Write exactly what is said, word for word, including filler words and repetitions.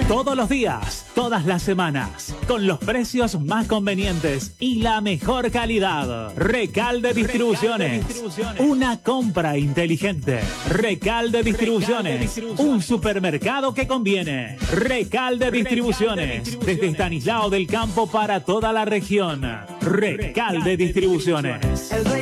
Todos los días, todas las semanas, con los precios más convenientes y la mejor calidad. Recalde Distribuciones. Recalde Distribuciones. Una compra inteligente. Recalde Distribuciones. Recalde Distribuciones. Un supermercado que conviene. Recalde Distribuciones. Recalde Desde Estanislao del Campo para toda la región. Recalde Distribuciones.